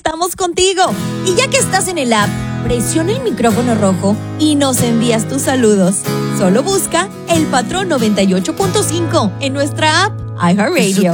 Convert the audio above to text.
estamos contigo. Y ya que estás en el app, presiona el micrófono rojo y nos envías tus saludos. Solo busca El Patrón 98.5 en nuestra app iHeartRadio.